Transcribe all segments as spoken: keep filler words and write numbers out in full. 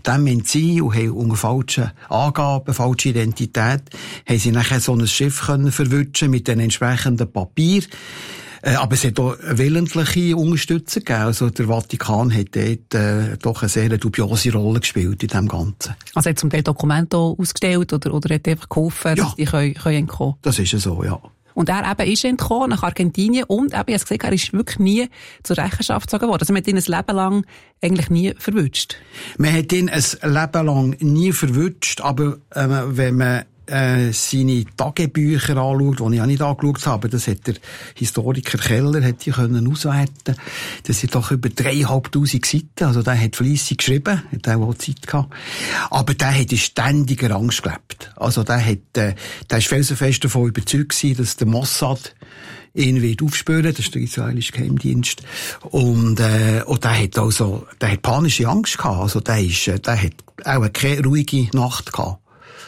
dem entziehen und haben unter falschen Angaben, falsche Identität, haben sie nachher so ein Schiff können verwutschen mit den entsprechenden Papier. Äh, aber es hat auch willentliche Unterstützer gegeben. Also der Vatikan hat dort äh, doch eine sehr dubiose Rolle gespielt in dem Ganzen. Also hat zum Teil Dokumente ausgestellt oder, oder hat einfach geholfen, ja. dass die können, können entkommen? Das ist ja so, ja. Und er eben ist entkommen nach Argentinien und eben, ich habe gesagt, er ist wirklich nie zur Rechenschaft gezogen worden. Also man hat ihn ein Leben lang eigentlich nie verwünscht. Man hat ihn ein Leben lang nie verwünscht, aber äh, wenn man äh, seine Tagebücher anschaut, die ich auch nicht angeschaut habe, das hat der Historiker Keller hat die können auswerten. Das sind doch über dreieinhalbtausend Seiten, also der hat fleissig geschrieben, hat auch Zeit gehabt. Aber der hat in ständiger Angst gelebt. Also der hat, äh, der ist felsenfest davon überzeugt gewesen, dass der Mossad ihn wird aufspüren, das ist der israelische Geheimdienst. Und, äh, und der hat also, der hat panische Angst gehabt. Also der ist, äh, der hat auch keine ruhige Nacht gehabt.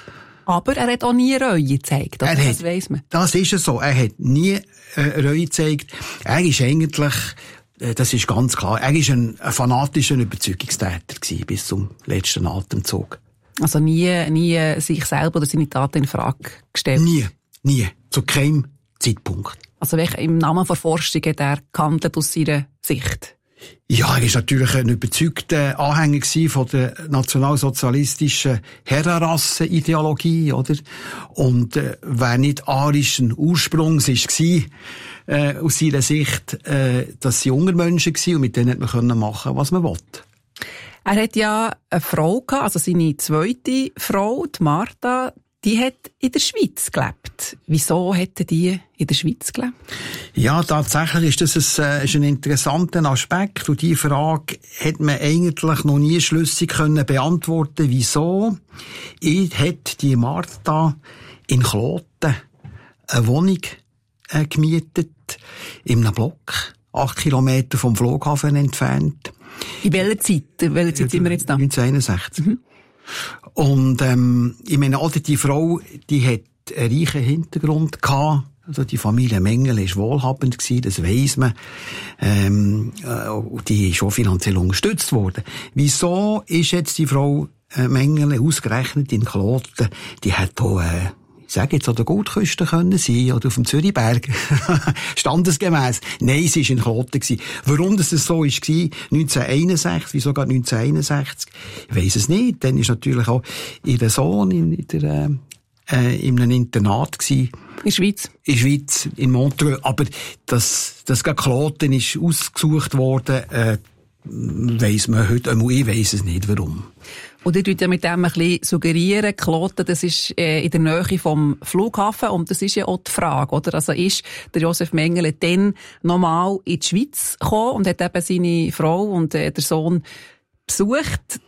Aber er hat auch nie Reue gezeigt, das, das weiss man. Das ist es so. Er hat nie äh, Reue gezeigt. Er ist eigentlich, äh, das ist ganz klar, er ist ein, ein fanatischer Überzeugungstäter gewesen, bis zum letzten Atemzug. Also nie, nie sich selber oder seine Taten in Frage gestellt? Nie, nie. Zu keinem Zeitpunkt. Also im Namen der Forschung hat er gehandelt aus seiner Sicht? Ja, er ist natürlich ein überzeugter Anhänger von der nationalsozialistischen Herrenrassenideologie, oder? Und äh, wer nicht arischen Ursprungs war, äh, aus seiner Sicht, äh, dass sie Hungermenschen waren und mit denen hat man können machen, was man wollte. Er hat ja eine Frau gehabt, also seine zweite Frau, die Martha, die hat in der Schweiz gelebt. Wieso hätte die in der Schweiz gelebt? Ja, tatsächlich ist das ein, äh, ist ein interessanter Aspekt. Und diese Frage hat man eigentlich noch nie schlüssig können beantworten. Wieso hat die Martha in Kloten eine Wohnung äh, gemietet, in einem Block, acht Kilometer vom Flughafen entfernt? In welcher Zeit? In welcher Zeit sind wir jetzt da? neunzehnhunderteinundsechzig. Mhm. Und, ähm, ich meine, also die Frau, die hat einen reichen Hintergrund gehabt. Also die Familie Mengele war wohlhabend gewesen, das weiss man. Ähm, äh, die ist auch finanziell unterstützt worden. Wieso ist jetzt die Frau äh, Mengele ausgerechnet in Kloten? Die hat auch, äh, ich sage jetzt, an der Goldküste können sein, oder auf dem Zürichberg. Standesgemäß. Nein, sie war in Kloten gewesen. Warum das so war, neunzehnhunderteinundsechzig, wieso gerade neunzehnhunderteinundsechzig? Ich weiss es nicht. Dann ist natürlich auch ihr Sohn in, in der, äh, in einem Internat gewesen. In der Schweiz? In der Schweiz, in Montreux. Aber das, das gerade Kloten ist ausgesucht worden, äh, weiss man heute, ich weiss es nicht, warum. Und ihr tut ja mit dem ein bisschen suggerieren, Kloten, das ist äh, in der Nähe vom Flughafen und das ist ja auch die Frage, oder? Also ist der Josef Mengele dann nochmal in die Schweiz gekommen und hat eben seine Frau und äh, der Sohn besucht.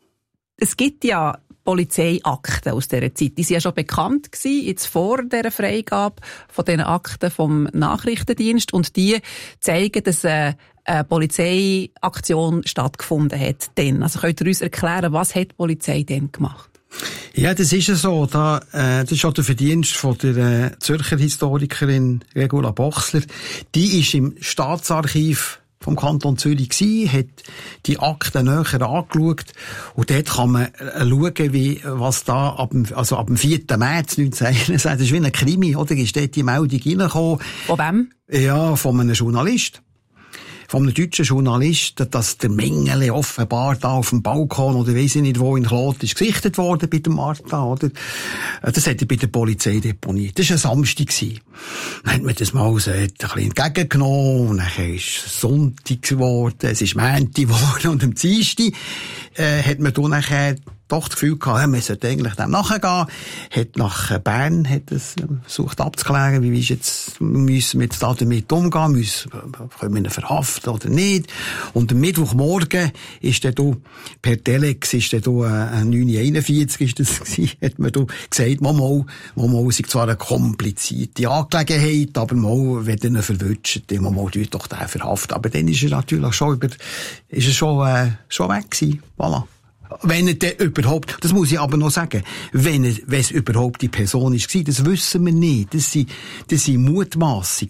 Es gibt ja Polizeiakten aus dieser Zeit. Die sind ja schon bekannt gewesen, jetzt vor dieser Freigabe von diesen Akten vom Nachrichtendienst und die zeigen, dass äh, eine Polizeiaktion stattgefunden hat. Denn. Also könnt ihr uns erklären, was hat die Polizei denn gemacht? Ja, das ist ja so. Da, äh, das ist auch der Verdienst von der äh, Zürcher Historikerin Regula Bochsler. Die ist im Staatsarchiv vom Kanton Zürich gsi, hat die Akten näher angeschaut und dort kann man schauen, wie, was da ab dem, also ab dem vierten März neunzehnhunderteinundsechzig, das ist wie ein Krimi, oder? Ist dort die Meldung reingekommen. Von wem? Ja, von einem Journalist. Von einem deutschen Journalist, dass der Mengele offenbar da auf dem Balkon oder weiss ich nicht wo in Kloten ist gesichtet worden bei der Martha, oder? Das hat er bei der Polizei deponiert. Das war ein Samstag. Dann hat man das mal so ein bisschen entgegengenommen und dann ist es Sonntag geworden, es ist Montag geworden und am Dienstag äh, hat man dann nachher doch das Gefühl gehabt, man sollte eigentlich dem nachgehen. Hat nach Bern, hat es versucht abzuklären, wie ist jetzt, müssen wir jetzt da damit umgehen, müssen, können wir ihn verhaften oder nicht. Und am Mittwochmorgen ist dann da, per Telex ist dann da, äh, neun Uhr einundvierzig ist das gewesen, hat man da gesagt, mal, mal, mal, mal, es ist zwar eine komplizierte Angelegenheit, aber mal, wenn ihr ihn verwünscht, mal, mal, tut doch den verhaften. Aber dann ist er natürlich schon über, ist er schon, äh, schon weg gewesen. Voilà. Wenn er denn überhaupt, das muss ich aber noch sagen, wenn er, wenn es überhaupt die Person ist, das wissen wir nicht. Das sind, das sind Mutmaßungen.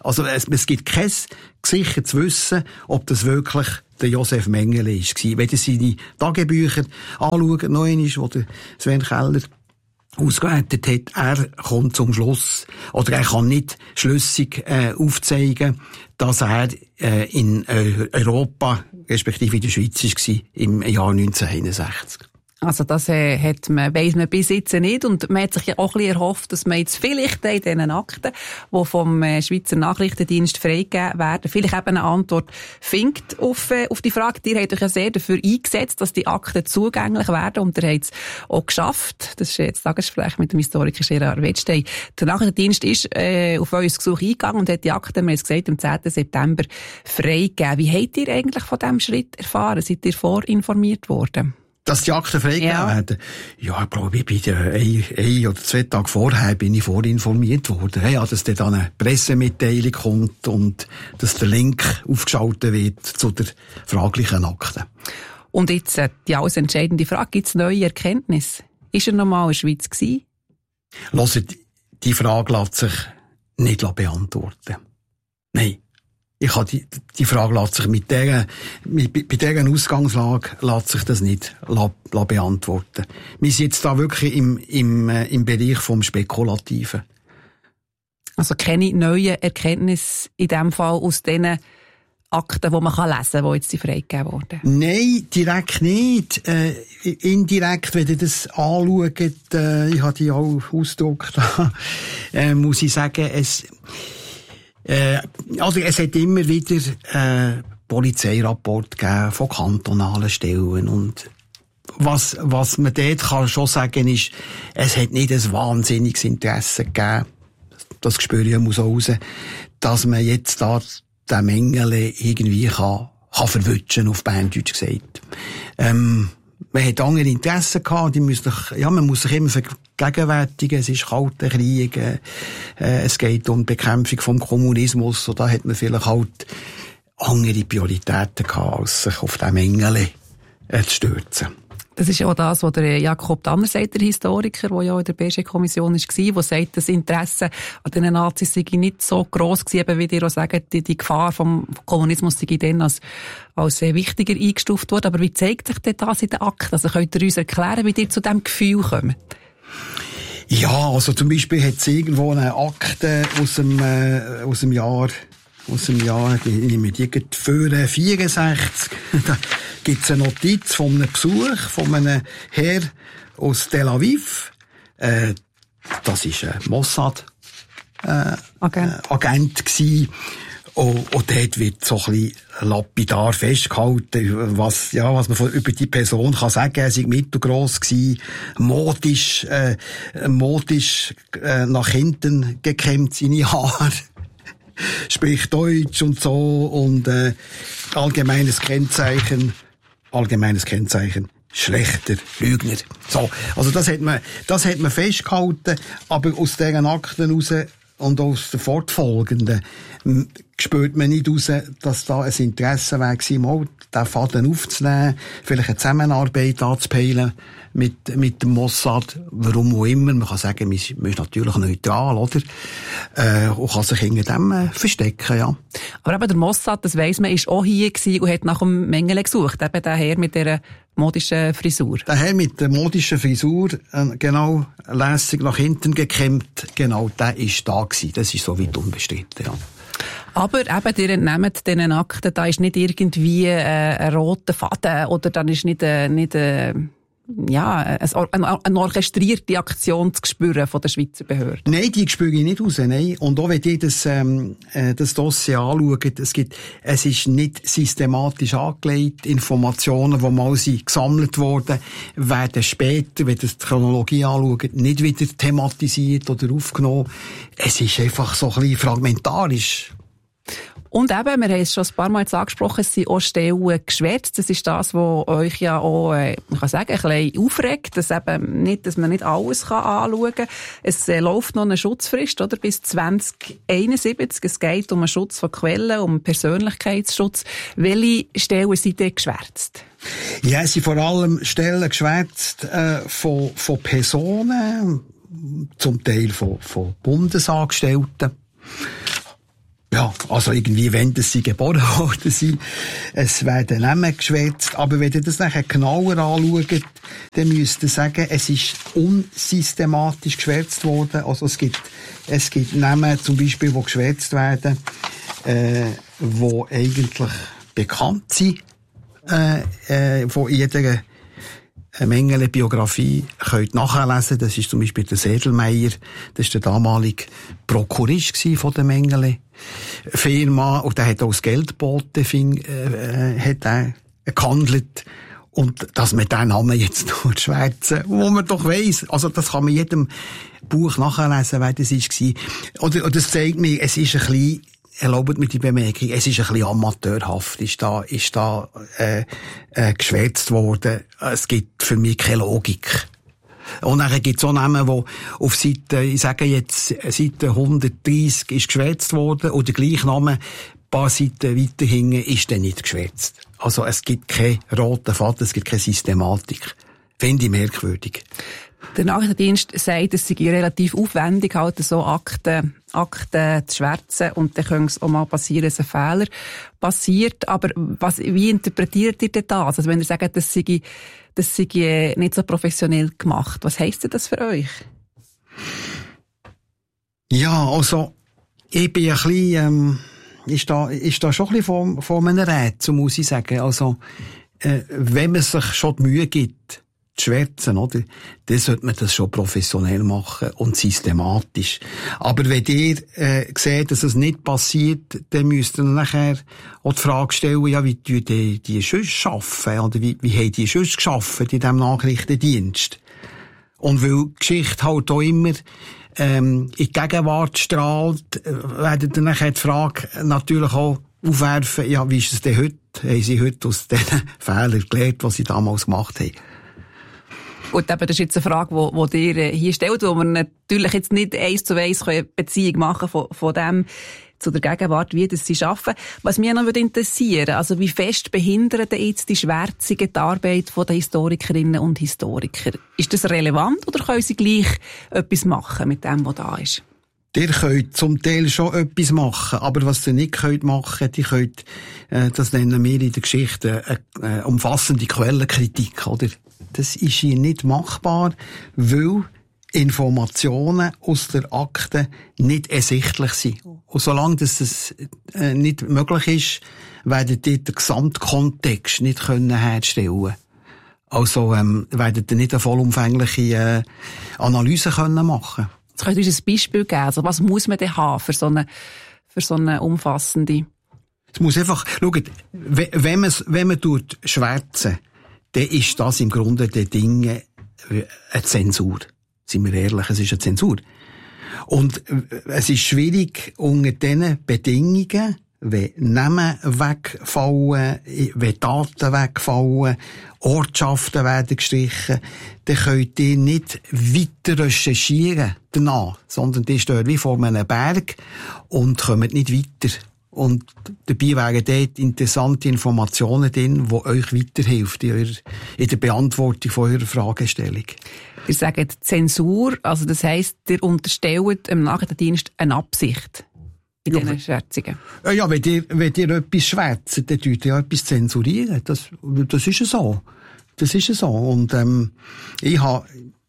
Also es, es gibt kein gesichertes Wissen, ob das wirklich der Josef Mengele war. Wenn ihr seine Tagebücher anschaut, noch einmal, wo der Sven Keller ausgewertet hat, er kommt zum Schluss, oder er kann nicht schlüssig äh, aufzeigen, dass er äh, in Europa, respektive in der Schweiz war, im Jahr neunzehnhunderteinundsechzig. Also das äh, hat man, weiss man bis jetzt nicht, und man hat sich ja auch ein bisschen erhofft, dass man jetzt vielleicht in diesen Akten, die vom äh, Schweizer Nachrichtendienst freigegeben werden, vielleicht eben eine Antwort findet auf, äh, auf die Frage. Ihr habt euch ja sehr dafür eingesetzt, dass die Akten zugänglich werden, und ihr habt es auch geschafft. Das ist jetzt das Tagesgespräch mit dem Historiker Gerard Wettstein. Der Nachrichtendienst ist äh, auf euer Gesuch eingegangen und hat die Akten, wir haben es gesagt, am zehnten September freigegeben. Wie habt ihr eigentlich von diesem Schritt erfahren? Seid ihr vorinformiert worden? Dass die Akten freigegeben ja. werden? Ja, ich glaube, ich bin ein, ein oder zwei Tage vorher bin ich vorinformiert worden. Ja, dass dann eine Pressemitteilung kommt und dass der Link aufgeschaltet wird zu der fraglichen Akte. Und jetzt äh, die alles entscheidende Frage, gibt es neue Erkenntnisse? Ist er noch mal in der Schweiz gewesen? Hört, die Frage lässt sich nicht beantworten. Nein. Ich habe die, die Frage lässt sich mit der, mit, bei dieser Ausgangslage lässt sich das nicht la, la beantworten. Wir sind jetzt da wirklich im, im, äh, im Bereich vom Spekulativen. Also keine neuen Erkenntnisse in dem Fall aus diesen Akten, die man kann lesen kann, die jetzt freigegeben wurden? Nein, direkt nicht. Äh, indirekt, wenn ihr das anschaut, äh, ich habe die auch ausgedruckt, äh, muss ich sagen, es, Äh, also es hat immer wieder äh, Polizeirapport gegeben von kantonalen Stellen, und was was man dort kann schon sagen ist, es hat nicht ein wahnsinniges Interesse gegeben, das spüre ich auch raus, dass man jetzt da den Mengele irgendwie kann, kann verwutschen, auf Berndeutsch gesagt. Ähm, man hat andere Interessen gehabt, die müssen sich, ja, man muss sich immer vergegenwärtigen, es ist kalter Krieg, äh, es geht um die Bekämpfung vom Kommunismus, und da hat man vielleicht halt andere Prioritäten gehabt, als sich auf den Mengele äh, zu stürzen. Das ist auch das, was der Jakob Tanner sagt, der Historiker, der ja in der B G-Kommission war, der sagt, das Interesse an den Nazis sei nicht so gross gewesen, wie ihr auch sagt, die, die Gefahr vom Kommunismus sei dann als, als sehr wichtiger eingestuft worden. Aber wie zeigt sich denn das in den Akten? Also könnt ihr uns erklären, wie ihr zu diesem Gefühl kommt? Ja, also zum Beispiel hat es irgendwo eine Akte aus dem, äh, aus dem Jahr, aus dem Jahr, ich nehme die für vierundsechzig, da gibt es eine Notiz von einem Besuch von einem Herr aus Tel Aviv. Äh, das war ein Mossad äh, Agent. Äh, Agent gewesen. Und, und dort wird so ein bisschen lapidar festgehalten, was, ja, was man von, über die Person kann sagen. Er sei mittelgross gewesen, modisch, äh, modisch, äh, nach hinten gekämmt, seine Haare. Spricht Deutsch und so, und, äh, allgemeines Kennzeichen, allgemeines Kennzeichen, schlechter Lügner. So. Also das hat man, das hat man festgehalten, aber aus diesen Akten raus und aus den fortfolgenden spürt man nicht raus, dass da ein Interesse wäre, mal den Faden aufzunehmen, vielleicht eine Zusammenarbeit anzupeilen mit, mit dem Mossad, warum auch immer. Man kann sagen, man ist, man ist natürlich neutral, oder? Äh, und kann sich hinter dem äh, verstecken, ja. Aber eben der Mossad, das weiss man, ist auch hier gewesen und hat nach dem Mengele gesucht. Eben der Herr mit dieser modischen Frisur. Der Herr mit der modischen Frisur, äh, genau, lässig nach hinten gekämmt, genau, der ist da gewesen. Das ist soweit unbestritten, ja. Aber eben, ihr entnehmt diesen Akten, da ist nicht irgendwie äh, ein roter Faden, oder dann ist nicht, äh, nicht äh, ja, eine, eine orchestrierte Aktion zu spüren von der Schweizer Behörden. Nein, die spüre ich nicht raus, nein. Und auch wenn ihr das, ähm, das Dossier anschaut, es gibt, es ist nicht systematisch angelegt. Informationen, die mal sind gesammelt wurden, werden später, wenn ihr die Chronologie anschaut, nicht wieder thematisiert oder aufgenommen. Es ist einfach so ein bisschen fragmentarisch. Und eben, wir haben es schon ein paar Mal jetzt angesprochen, es sind auch Stellen geschwärzt. Das ist das, was euch ja auch, äh, man kann sagen, ein bisschen aufregt, dass eben nicht, dass man nicht alles kann anschauen kann. Es äh, läuft noch eine Schutzfrist, oder? Bis zwanzig einundsiebzig. Es geht um den Schutz von Quellen, um Persönlichkeitsschutz. Welche Stellen sind denn geschwärzt? Ja, es sind vor allem Stellen geschwärzt, äh, von, von Personen, zum Teil von, von Bundesangestellten. Ja, also irgendwie, wenn das sie geboren worden sind, es werden Namen geschwärzt. Aber wenn ihr das nachher genauer anschaut, dann müsst ihr sagen, es ist unsystematisch geschwärzt worden. Also es gibt, es gibt Namen zum Beispiel, die geschwärzt werden, äh, die eigentlich bekannt sind, äh, äh, von jeder eine Mengele-Biografie könnt nachlesen. Das ist zum Beispiel der Sedelmeier. Das ist der damalige Prokurist von der Mengele-Firma. Und der hat auch das Geld geboten, fing, äh, hat er gehandelt. Und dass man diesen Namen jetzt nur schwärzen, wo man doch weiss. Also, das kann man in jedem Buch nachlesen, wer das war. Oder, oder das zeigt mir, es ist ein bisschen, erlaubt mir die Bemerkung, es ist ein bisschen amateurhaft, ist da, ist da, äh, äh, geschwärzt worden. Es gibt für mich keine Logik. Und dann gibt es auch Namen, die auf Seite, ich sage jetzt, Seite hundertdreissig ist geschwärzt worden, und der gleiche Name, ein paar Seiten weiter hinten, ist dann nicht geschwärzt. Also, es gibt keinen roten Faden, es gibt keine Systematik. Finde ich merkwürdig. Der Nachrichtendienst sagt, es sei relativ aufwendig, halt so Akten, Akten zu schwärzen, und dann könnte es auch mal passieren, dass ein Fehler passiert. Aber was, wie interpretiert ihr denn das? Also wenn ihr sagt, das sei, das sei nicht so professionell gemacht, was heisst denn das für euch? Ja, also, ich bin ein bisschen, ähm, ist da, ist da schon ein bisschen von, von einem Rätsel, so muss ich sagen. Also, äh, wenn man sich schon die Mühe gibt, zu schwärzen, oder? Dann sollte man das schon professionell machen und systematisch. Aber wenn ihr, äh, seht, dass es nicht passiert, dann müsst ihr nachher auch die Frage stellen, ja, wie tun die, die sonst arbeiten? Oder wie, wie haben die sonst gearbeitet in diesem Nachrichtendienst? Und weil die Geschichte halt auch immer, ähm, in die Gegenwart strahlt, werden dann nachher die Frage natürlich auch aufwerfen, ja, wie ist es denn heute? Haben sie heute aus diesen Fehlern gelernt, was sie damals gemacht haben? Gut, aber das ist jetzt eine Frage, die, die dir hier stellt, wo wir natürlich jetzt nicht eins zu eins eine Beziehung machen von, von dem zu der Gegenwart, wie das sie arbeiten. Was mich noch interessieren würde, also wie fest behindern denn jetzt die Schwärzungen die Arbeit der Historikerinnen und Historiker? Ist das relevant oder können sie gleich etwas machen mit dem, was da ist? Ihr könnt zum Teil schon etwas machen, aber was ihr nicht könnt machen, die könnt, äh, das nennen wir in der Geschichte, eine, eine umfassende Quellenkritik, oder? Das ist hier nicht machbar, weil Informationen aus der Akte nicht ersichtlich sind. Und solange das äh, nicht möglich ist, werdet ihr den Gesamtkontext nicht können herstellen. Also ähm, werdet ihr nicht eine vollumfängliche äh, Analyse können machen. Jetzt könnt ihr uns ein Beispiel geben. Also was muss man denn haben für so eine, für so eine umfassende? Es muss einfach, schaut, wenn man, wenn man tut schwärzen, dann ist das im Grunde der Dinge eine Zensur. Sind wir ehrlich, es ist eine Zensur. Und es ist schwierig unter diesen Bedingungen, wenn Namen wegfallen, wenn Daten wegfallen, Ortschaften werden gestrichen, dann könnt ihr nicht weiter recherchieren danach, sondern ihr steht wie vor einem Berg und kommt nicht weiter. Und dabei wären dort interessante Informationen drin, die euch weiterhelfen in, eurer, in der Beantwortung von eurer Fragestellung. Ihr sagt Zensur, also das heisst, ihr unterstellt im Nachrichtendienst eine Absicht in diesen Schwärzungen. Ja, wenn ihr, wenn ihr etwas schwärzt, dann tut ihr ja etwas zensurieren. Das, das ist ja so. Das ist ja so. Und ähm, ich habe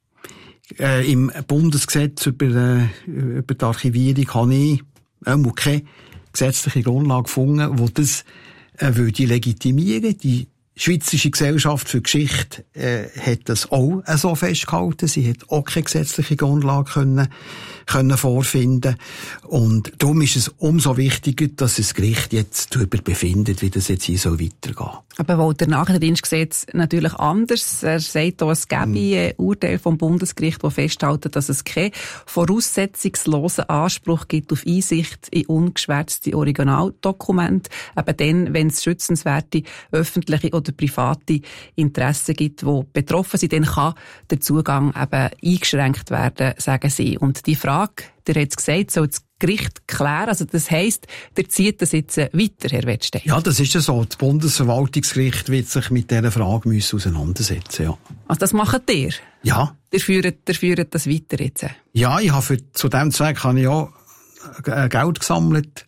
äh, im Bundesgesetz über, äh, über die Archivierung habe ich äh, keine gesetzliche Grundlage gefunden, die das äh, würde legitimieren. Die Schweizerische Gesellschaft für Geschichte äh, hat das auch äh, so festgehalten. Sie hat auch keine gesetzliche Grundlage können, können vorfinden. Und darum ist es umso wichtiger, dass das Gericht jetzt darüber befindet, wie das jetzt hier so weitergeht. Aber weil der Nachrichtendienst sieht es natürlich anders. Er sagt auch, es gäbe ein Urteil vom Bundesgericht, das festhält, dass es keinen voraussetzungslosen Anspruch gibt auf Einsicht in ungeschwärzte Originaldokumente. Eben dann, wenn es schützenswerte öffentliche oder private Interessen gibt, die betroffen sind, dann kann der Zugang eben eingeschränkt werden, sagen sie. Und die Frage, der hat es gesagt, soll das Gericht klären. Also das heisst, der zieht das jetzt weiter, Herr Wettstein. Ja, das ist ja so. Das Bundesverwaltungsgericht wird sich mit dieser Frage müssen auseinandersetzen, ja. Also das macht ihr? Ja. Ihr führt, ihr führt das weiter jetzt? Ja, ich habe für, zu diesem Zweck habe ich auch Geld gesammelt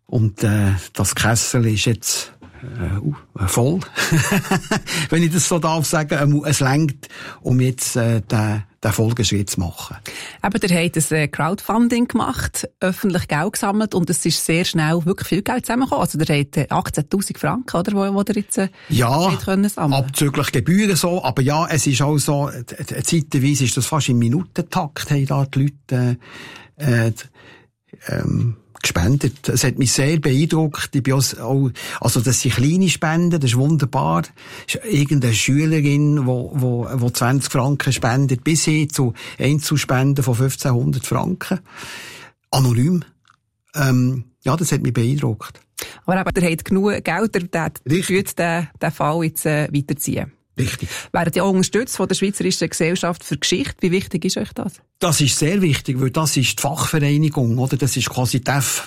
Und äh, das Kessel ist jetzt äh, uh, voll, wenn ich das so darf sagen. Es reicht, um jetzt äh, den, den Folgeschritt zu machen. Aber ihr habt ein Crowdfunding gemacht, öffentlich Geld gesammelt und es ist sehr schnell wirklich viel Geld zusammengekommen. Also ihr habt achtzehntausend Franken, oder, wo, wo ihr jetzt äh, ja, können sammeln. Abzüglich Gebühren so, aber ja, es ist auch so, zeitweise ist das fast im Minutentakt, haben da die Leute äh, äh, ähm, gespendet. Es hat mich sehr beeindruckt. Ich bin auch, also das sind kleine Spenden, das ist wunderbar. Das ist irgendeine Schülerin, wo, wo, wo zwanzig Franken spendet, bis hin zu Einzelspenden von fünfzehnhundert Franken. Anonym. Ähm, ja, das hat mich beeindruckt. Aber eben, ihr habt genug Geld, der führt den, den Fall jetzt äh, weiterziehen. Richtig. Werden ja auch unterstützt von der Schweizerischen Gesellschaft für Geschichte. Wie wichtig ist euch das? Das ist sehr wichtig, weil das ist die Fachvereinigung, oder? Das ist quasi die F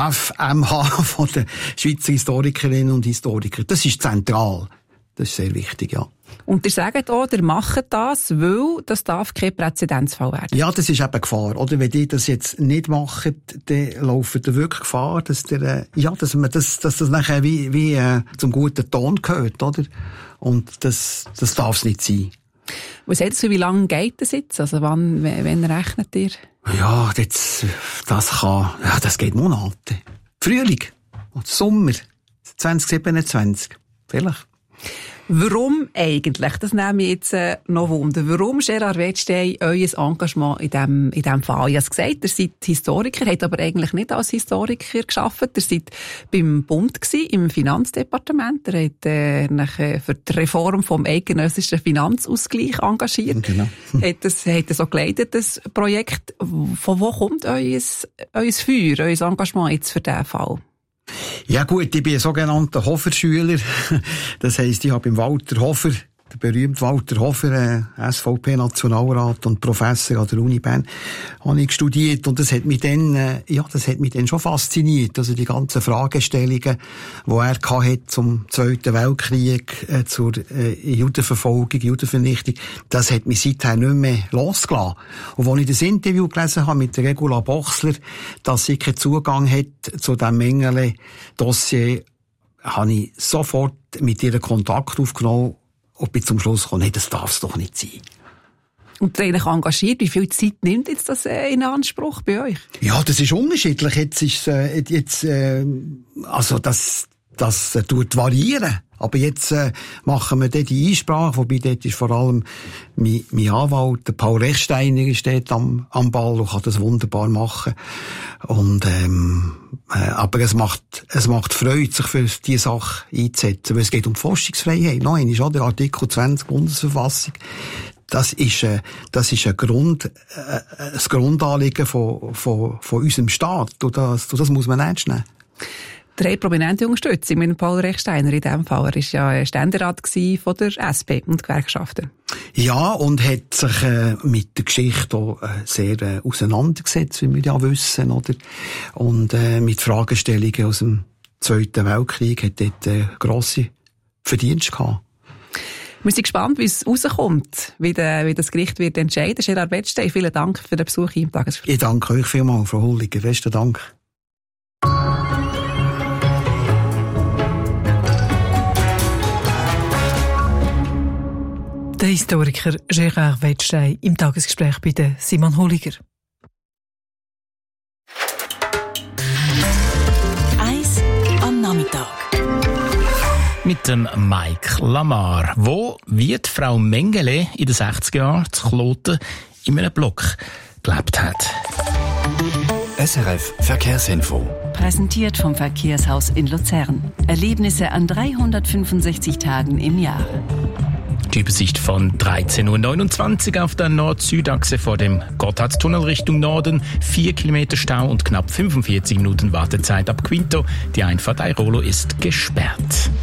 M H von den Schweizer Historikerinnen und Historiker. Das ist zentral. Das ist sehr wichtig, ja. Und ihr sagt auch, ihr macht das, weil das darf kein Präzedenzfall werden. Ja, das ist eben Gefahr, oder? Wenn die das jetzt nicht machen, dann laufen ihr wirklich Gefahr, dass der, äh, ja, dass man das, dass das nachher wie, wie, äh, zum guten Ton gehört, oder? Und das, das darf es nicht sein. Was sagt ihr, wie lange geht das jetzt? Also wann, wann rechnet ihr? Ja, das, das kann, ja, das geht Monate. Frühling und Sommer zwanzig siebenundzwanzig. Vielleicht. Warum eigentlich? Das nehme ich jetzt äh, noch Wunder. Warum, Gerard Wettstein, euer Engagement in diesem in dem Fall? Ich habe es gesagt, ihr seid Historiker, habt aber eigentlich nicht als Historiker gearbeitet. Ihr seid beim Bund gewesen, im Finanzdepartement. Ihr habt äh, nachher für die Reform vom eidgenössischen Finanzausgleich engagiert. Genau. Habt das, habt das auch geleitet, das Projekt. Von wo kommt euer, euer Feuer, euer Engagement jetzt für diesen Fall? Ja gut, ich bin ein sogenannter Hofer-Schüler. Das heisst, ich habe beim Walter Hofer, der berühmte Walter Hofer, äh, S V P-Nationalrat und Professor an der Uni Bern, habe ich studiert. Und das hat mich dann, äh, ja, das hat mich dann schon fasziniert. Also die ganzen Fragestellungen, die er hatte zum Zweiten Weltkrieg, äh, zur äh, Judenverfolgung, Judenvernichtung, das hat mich seither nicht mehr losgelassen. Und als ich das Interview gelesen habe mit der Regula Bochsler, dass sie keinen Zugang hat zu diesem Mengele-Dossier, habe ich sofort mit ihr Kontakt aufgenommen und bin zum Schluss gekommen, nee, das darf es doch nicht sein. Und eigentlich engagiert, wie viel Zeit nimmt jetzt das äh, in Anspruch bei euch? Ja, das ist unterschiedlich. Jetzt ist äh, jetzt äh, also das das äh, tut variieren. Aber jetzt äh, machen wir dort die Einsprache, wobei dort ist vor allem mein, mein Anwalt, der Paul Rechsteiner, ist dort am, am Ball und kann das wunderbar machen. Und ähm, äh, aber es macht es macht Freude, sich für diese Sache einzusetzen, weil es geht um die Forschungsfreiheit. Nein, ist auch der Artikel zwanzig Bundesverfassung. Das ist äh, das ist ein Grund, äh, das Grundanliegen von von von unserem Staat. Und das, und das muss man ernst nehmen. Drei prominente Unterstützung mit Paul Rechsteiner in diesem Fall. Er war ja Ständerat von der S P und Gewerkschaften. Ja, und hat sich äh, mit der Geschichte auch äh, sehr äh, auseinandergesetzt, wie wir ja wissen, oder? Und äh, mit Fragestellungen aus dem Zweiten Weltkrieg hat dort äh, grosse Verdienste gehabt. Wir sind gespannt, wie es rauskommt, wie, de, wie das Gericht wird entscheiden. Gerard Wettstein, vielen Dank für den Besuch hier im Tagesgespräch. Ich danke euch vielmals, Frau Hulliger. Besten Dank. Der Historiker Gerard Wettstein im Tagesgespräch bei der Simon Hulliger. Eis am Nachmittag. Mit dem Mike Lamar, wo wie die Frau Mengele in den sechziger Jahren zu Kloten in einem Block gelebt hat. S R F Verkehrsinfo. Präsentiert vom Verkehrshaus in Luzern. Erlebnisse an dreihundertfünfundsechzig Tagen im Jahr. Die Übersicht von dreizehn Uhr neunundzwanzig auf der Nord-Süd-Achse vor dem Gotthardtunnel Richtung Norden. Vier Kilometer Stau und knapp fünfundvierzig Minuten Wartezeit ab Quinto. Die Einfahrt Airolo ist gesperrt.